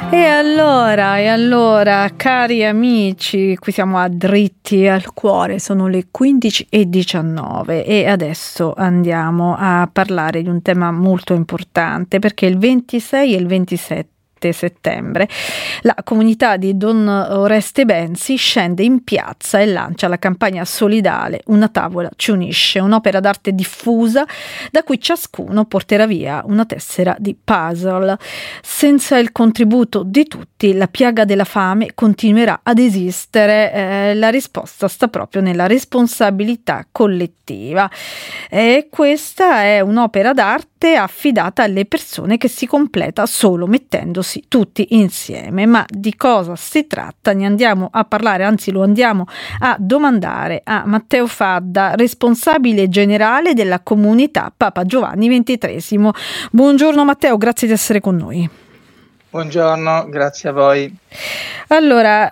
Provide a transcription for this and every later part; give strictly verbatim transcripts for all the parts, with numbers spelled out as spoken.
E allora, e allora, cari amici, qui siamo a Dritti al Cuore, sono le quindici e diciannove e adesso andiamo a parlare di un tema molto importante, perché il ventisei e il ventisette settembre la comunità di Don Oreste Bensi scende in piazza e lancia la campagna solidale Una tavola ci unisce, un'opera d'arte diffusa da cui ciascuno porterà via una tessera di puzzle. Senza il contributo di tutti la piaga della fame continuerà ad esistere. Eh, la risposta sta proprio nella responsabilità collettiva e questa è un'opera d'arte affidata alle persone che si completa solo mettendosi tutti insieme. Ma di cosa si tratta? Ne andiamo a parlare, anzi lo andiamo a domandare a Matteo Fadda, responsabile generale della comunità Papa Giovanni ventitreesimo. Buongiorno Matteo, grazie di essere con noi. Buongiorno, grazie a voi. Allora,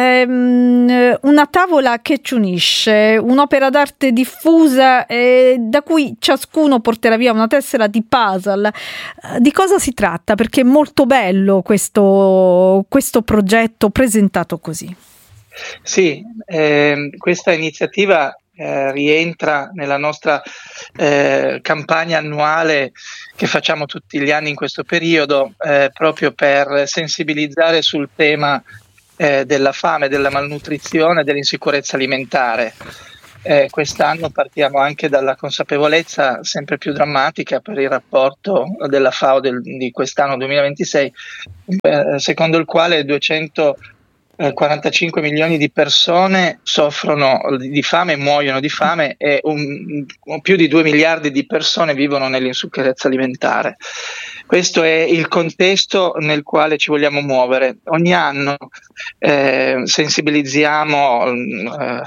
ehm, una tavola che ci unisce, un'opera d'arte diffusa eh, da cui ciascuno porterà via una tessera di puzzle. Di cosa si tratta? Perché è molto bello questo, questo progetto presentato così. Sì, eh, questa iniziativa eh, rientra nella nostra eh, campagna annuale che facciamo tutti gli anni in questo periodo, eh, proprio per sensibilizzare sul tema eh, della fame, della malnutrizione, dell'insicurezza alimentare. Eh, quest'anno partiamo anche dalla consapevolezza sempre più drammatica per il rapporto della FAO del, di quest'anno duemilaventisei, eh, secondo il quale duecento quarantacinque milioni di persone soffrono di fame e muoiono di fame e un, più di due miliardi di persone vivono nell'insicurezza alimentare. Questo è il contesto nel quale ci vogliamo muovere. Ogni anno eh, sensibilizziamo eh,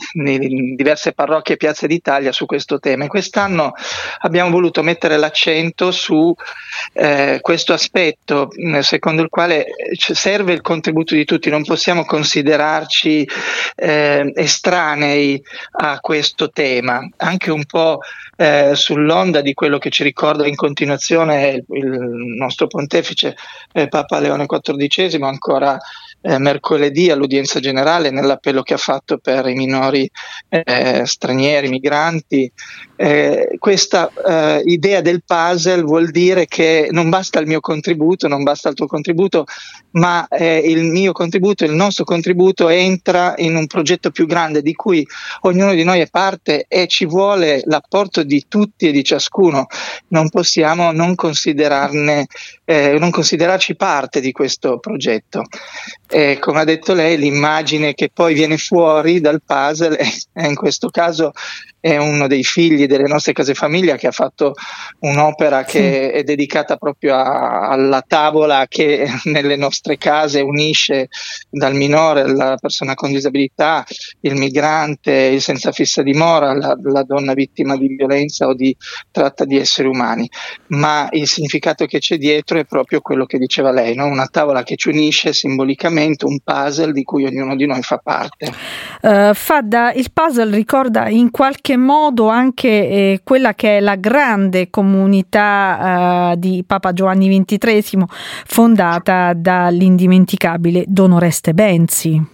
in diverse parrocchie e piazze d'Italia su questo tema e quest'anno abbiamo voluto mettere l'accento su eh, questo aspetto secondo il quale serve il contributo di tutti. Non possiamo considerarci eh, estranei a questo tema, anche un po' eh, sull'onda di quello che ci ricorda in continuazione il, il nostro pontefice eh, Papa Leone quattordicesimo ancora eh, mercoledì all'udienza generale nell'appello che ha fatto per i minori eh, stranieri, migranti. Eh, questa eh, idea del puzzle vuol dire che non basta il mio contributo, non basta il tuo contributo, ma eh, il mio contributo, il nostro contributo entra in un progetto più grande di cui ognuno di noi è parte e ci vuole l'apporto di tutti e di ciascuno. Non possiamo non considerarne, eh, non considerarci parte di questo progetto. E come ha detto lei, l'immagine che poi viene fuori dal puzzle è, è in questo caso è uno dei figli delle nostre case famiglia che ha fatto un'opera che è dedicata proprio a, alla tavola che nelle nostre case unisce dal minore, la persona con disabilità, il migrante, il senza fissa dimora, la, la donna vittima di violenza o di tratta di esseri umani. Ma il significato che c'è dietro è proprio quello che diceva lei, no? Una tavola che ci unisce simbolicamente, un puzzle di cui ognuno di noi fa parte. Uh, Fadda, il puzzle ricorda in qualche modo anche eh, quella che è la grande comunità uh, di Papa Giovanni ventitreesimo fondata dall'indimenticabile Don Oreste Bensi.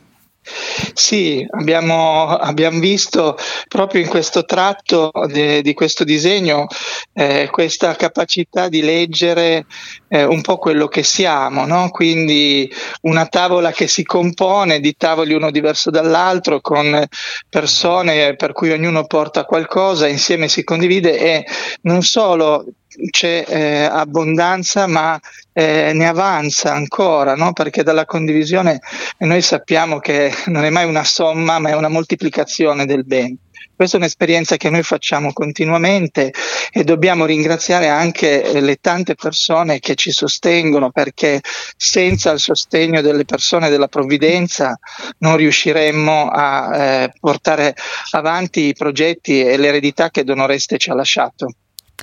Sì, abbiamo, abbiamo visto proprio in questo tratto de, di questo disegno eh, questa capacità di leggere eh, un po' quello che siamo, no? Quindi una tavola che si compone di tavoli uno diverso dall'altro con persone per cui ognuno porta qualcosa, insieme si condivide e non solo c'è eh, abbondanza ma eh, ne avanza ancora, no? Perché dalla condivisione noi sappiamo che non è mai una somma ma è una moltiplicazione del bene. Questa è un'esperienza che noi facciamo continuamente e dobbiamo ringraziare anche le tante persone che ci sostengono, perché senza il sostegno delle persone della provvidenza non riusciremmo a eh, portare avanti i progetti e l'eredità che Don Oreste ci ha lasciato.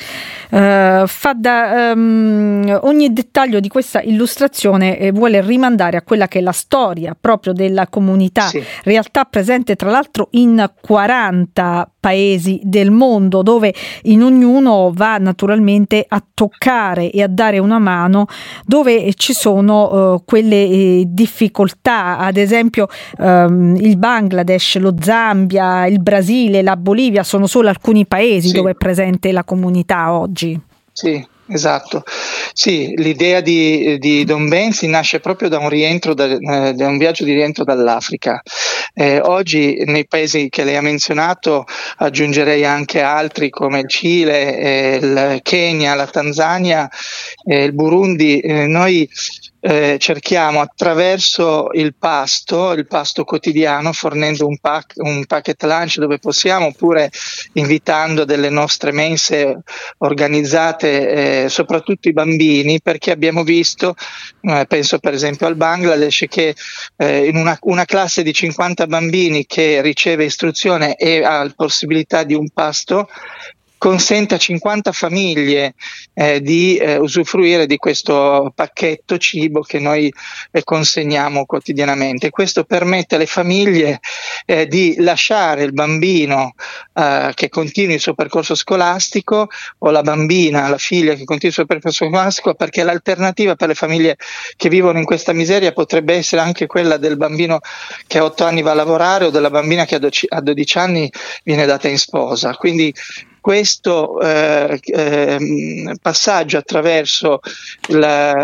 Uh, fa da, um, ogni dettaglio di questa illustrazione eh, vuole rimandare a quella che è la storia proprio della comunità, sì. Realtà presente tra l'altro in quaranta paesi del mondo, dove in ognuno va naturalmente a toccare e a dare una mano dove ci sono uh, quelle eh, difficoltà, ad esempio um, il Bangladesh, lo Zambia, il Brasile, la Bolivia sono solo alcuni paesi, sì. Dove è presente la comunità oggi. Sì, esatto. Sì, l'idea di, di Don Benzi nasce proprio da un rientro, da, eh, da un viaggio di rientro dall'Africa. Eh, oggi nei paesi che lei ha menzionato aggiungerei anche altri come il Cile, eh, il Kenya, la Tanzania, eh, il Burundi. Eh, noi Eh, cerchiamo attraverso il pasto, il pasto quotidiano, fornendo un, pack, un packet lunch dove possiamo, oppure invitando delle nostre mense organizzate, eh, soprattutto i bambini, perché abbiamo visto, eh, penso per esempio al Bangladesh, che eh, in una, una classe di cinquanta bambini che riceve istruzione e ha la possibilità di un pasto, consente a cinquanta famiglie eh, di eh, usufruire di questo pacchetto cibo che noi eh, consegniamo quotidianamente. Questo permette alle famiglie eh, di lasciare il bambino eh, che continui il suo percorso scolastico, o la bambina, la figlia che continui il suo percorso scolastico, perché l'alternativa per le famiglie che vivono in questa miseria potrebbe essere anche quella del bambino che a otto anni va a lavorare, o della bambina che a dodici anni viene data in sposa. Quindi questo eh, eh, passaggio attraverso la,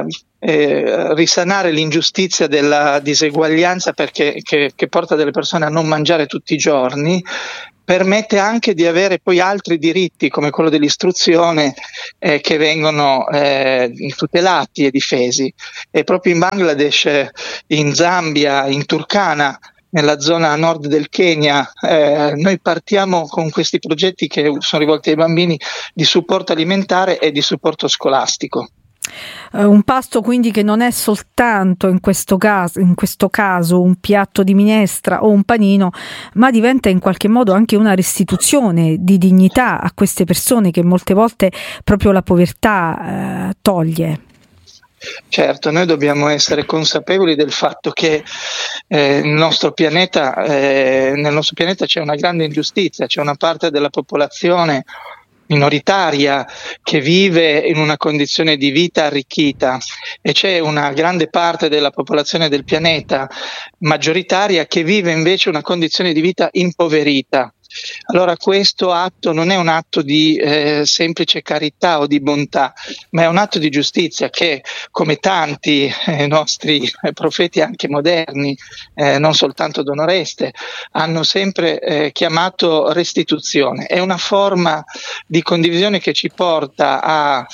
eh, risanare l'ingiustizia della diseguaglianza, perché che, che porta delle persone a non mangiare tutti i giorni, permette anche di avere poi altri diritti come quello dell'istruzione eh, che vengono eh, tutelati e difesi. E proprio in Bangladesh, in Zambia, in Turkana, nella zona nord del Kenya, eh, noi partiamo con questi progetti che sono rivolti ai bambini di supporto alimentare e di supporto scolastico. Uh, un pasto quindi che non è soltanto in questo caso, in questo caso un piatto di minestra o un panino, ma diventa in qualche modo anche una restituzione di dignità a queste persone che molte volte proprio la povertà uh, toglie. Certo, noi dobbiamo essere consapevoli del fatto che eh, il nostro pianeta, eh, nel nostro pianeta c'è una grande ingiustizia, c'è una parte della popolazione minoritaria che vive in una condizione di vita arricchita, e c'è una grande parte della popolazione del pianeta maggioritaria che vive invece una condizione di vita impoverita. Allora questo atto non è un atto di eh, semplice carità o di bontà, ma è un atto di giustizia che, come tanti eh, nostri eh, profeti anche moderni, eh, non soltanto Don Oreste, hanno sempre eh, chiamato restituzione. È una forma di condivisione che ci porta a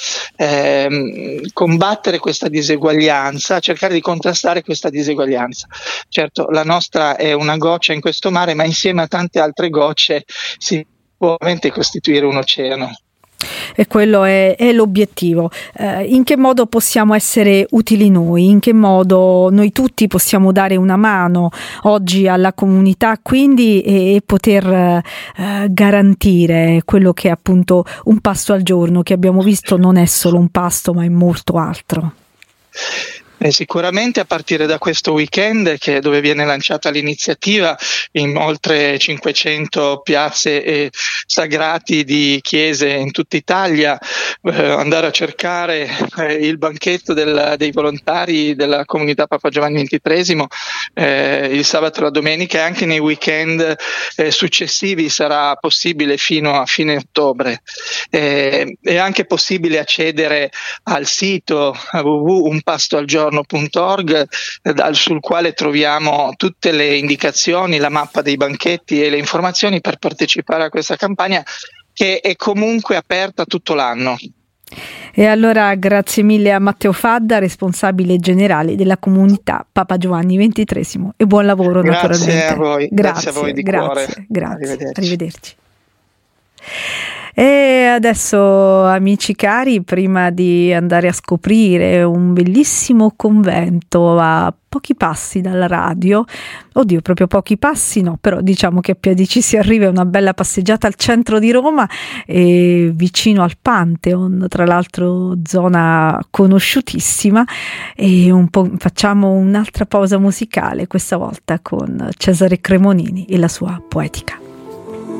ehm, combattere questa diseguaglianza, a cercare di contrastare questa diseguaglianza. Certo, la nostra è una goccia in questo mare, ma insieme a tante altre gocce si può veramente costituire un oceano. E quello è, è l'obiettivo. Eh, in che modo possiamo essere utili noi? In che modo noi tutti possiamo dare una mano oggi alla comunità, quindi, e, e poter eh, garantire quello che è appunto un pasto al giorno, che abbiamo visto non è solo un pasto, ma è molto altro. Eh, sicuramente a partire da questo weekend, che dove viene lanciata l'iniziativa in oltre cinquecento piazze e sagrati di chiese in tutta Italia, eh, andare a cercare eh, il banchetto del, dei volontari della comunità Papa Giovanni ventitreesimo eh, il sabato e la domenica, e anche nei weekend eh, successivi sarà possibile fino a fine ottobre. Eh, è anche possibile accedere al sito w w w punto un pasto al giorno punto org, eh, sul quale troviamo tutte le indicazioni, la mappa dei banchetti e le informazioni per partecipare a questa campagna, che è comunque aperta tutto l'anno. E allora grazie mille a Matteo Fadda, responsabile generale della comunità Papa Giovanni ventitreesimo, e buon lavoro. Grazie naturalmente. a voi, Grazie, grazie a voi di grazie, cuore. Grazie, Arrivederci. Arrivederci. E adesso, amici cari, prima di andare a scoprire un bellissimo convento a pochi passi dalla radio, oddio, proprio pochi passi no, però diciamo che a piedi ci si arriva, è una bella passeggiata al centro di Roma, e vicino al Pantheon, tra l'altro zona conosciutissima, e un po' facciamo un'altra pausa musicale, questa volta con Cesare Cremonini e la sua Poetica.